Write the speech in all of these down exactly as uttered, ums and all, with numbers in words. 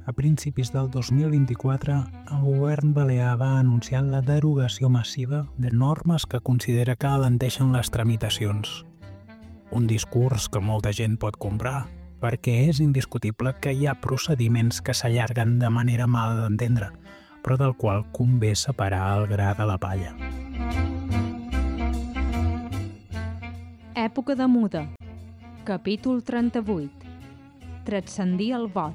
A principis del dos mil vint-i-quatre, el govern balear va anunciar la derogació massiva de normes que considera que alenteixen les tramitacions. Un discurs que molta gent pot comprar, perquè és indiscutible que hi ha procediments que s'allarguen de manera mal d'entendre, però del qual convé separar el gra de la palla. Època de muda. Capítol trenta-vuit. Transcendir el vot.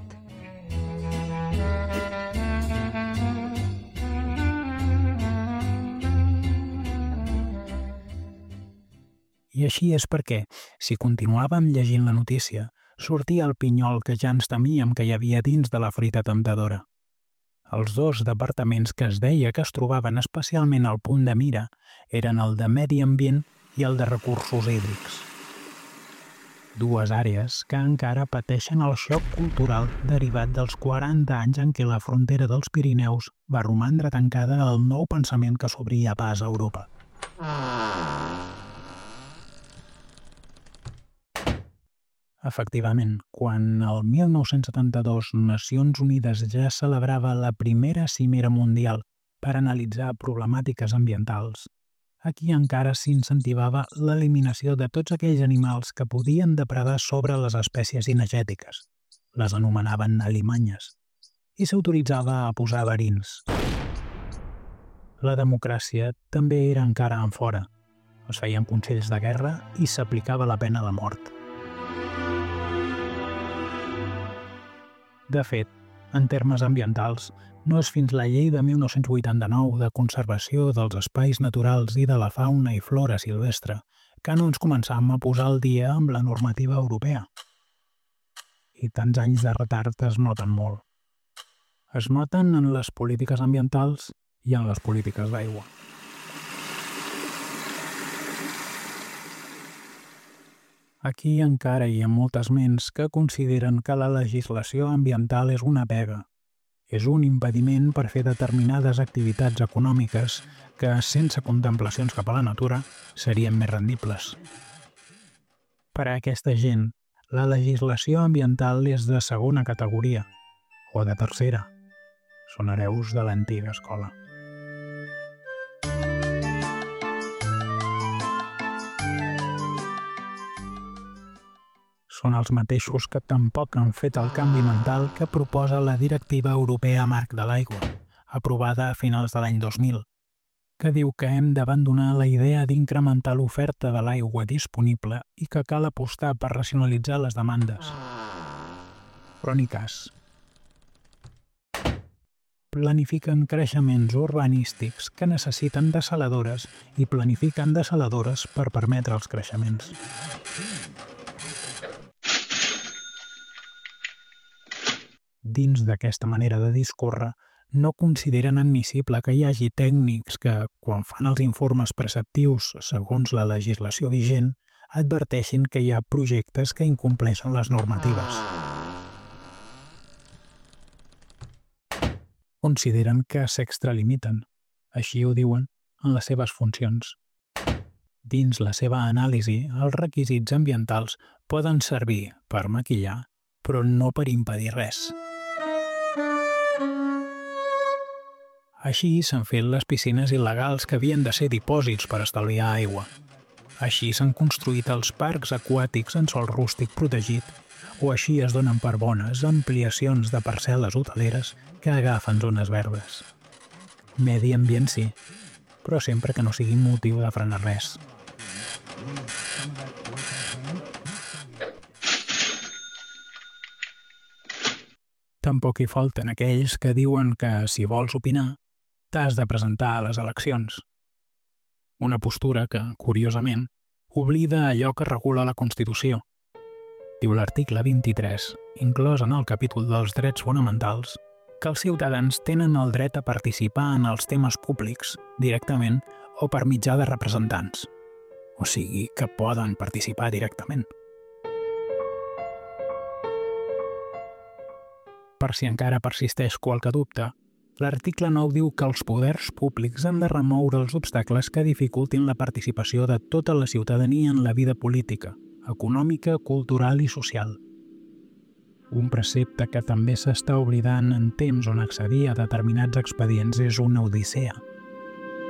I així és perquè, si continuàvem llegint la notícia, sortia el pinyol que ja ens temíem que hi havia dins de la fruita temptadora. Els dos departaments que es deia que es trobaven especialment al punt de mira eren el de Medi Ambient i el de Recursos Hídrics. Dues àrees que encara pateixen el xoc cultural derivat dels quaranta anys en què la frontera dels Pirineus va romandre tancada al nou pensament que s'obria pas a Europa. Efectivament, quan el mil nou-cents setanta-dos Nacions Unides ja celebrava la primera cimera mundial per analitzar problemàtiques ambientals, aquí encara s'incentivava l'eliminació de tots aquells animals que podien depredar sobre les espècies cinegètiques. Les anomenaven alimanyes, i s'autoritzava a posar verins. La democràcia també era encara en fora. Es feien consells de guerra i s'aplicava la pena de mort. De fet, en termes ambientals, no és fins la llei de mil nou-cents vuitanta-nou de conservació dels espais naturals i de la fauna i flora silvestre que no ens començam a posar al dia amb la normativa europea. I tants anys de retard es noten molt. Es noten en les polítiques ambientals i en les polítiques d'aigua. Aquí encara hi ha moltes ments que consideren que la legislació ambiental és una pega. És un impediment per fer determinades activitats econòmiques que, sense contemplacions cap a la natura, serien més rendibles. Per a aquesta gent, la legislació ambiental és de segona categoria, o de tercera. Són hereus de l'antiga escola. Són els mateixos que tampoc han fet el canvi mental que proposa la Directiva Europea Marc de l'Aigua, aprovada a finals de l'any dos mil, que diu que hem d'abandonar la idea d'incrementar l'oferta de l'aigua disponible i que cal apostar per racionalitzar les demandes. Però ni cas. Planifiquen creixements urbanístics que necessiten dessaladores i planifiquen dessaladores per permetre els creixements. Dins d'aquesta manera de discórrer, no consideren admissible que hi hagi tècnics que, quan fan els informes preceptius segons la legislació vigent, adverteixin que hi ha projectes que incompleixen les normatives. Consideren que s'extralimiten, així ho diuen, en les seves funcions. Dins la seva anàlisi, els requisits ambientals poden servir per maquillar, però no per impedir res. Així s'han fet les piscines il·legals que havien de ser dipòsits per estalviar aigua. Així s'han construït els parcs aquàtics en sòl rústic protegit, o així es donen per bones ampliacions de parcel·les hoteleres que agafen zones verdes. Medi ambient sí, però sempre que no sigui motiu de frenar res. Tampoc hi falten aquells que diuen que, si vols opinar, t'has de presentar a les eleccions. Una postura que, curiosament, oblida allò que regula la Constitució. Diu l'article vint-i-tres, inclòs en el capítol dels drets fonamentals, que els ciutadans tenen el dret a participar en els temes públics directament o per mitjà de representants. O sigui, que poden participar directament. Per si encara persisteix qualque dubte, l'article nou diu que els poders públics han de remoure els obstacles que dificultin la participació de tota la ciutadania en la vida política, econòmica, cultural i social. Un precepte que també s'està oblidant en temps on accedir a determinats expedients és una odissea.